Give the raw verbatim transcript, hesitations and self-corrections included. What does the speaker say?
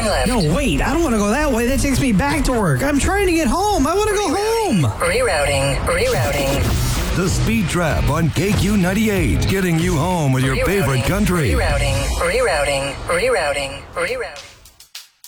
turn left. No, wait, I don't want to go that way. That takes me back to work. I'm trying to get home. I want to go home. Rerouting, rerouting. The Speed Trap on K Q ninety-eight, getting you home with your Rerouting, favorite country. Rerouting, rerouting, rerouting, rerouting.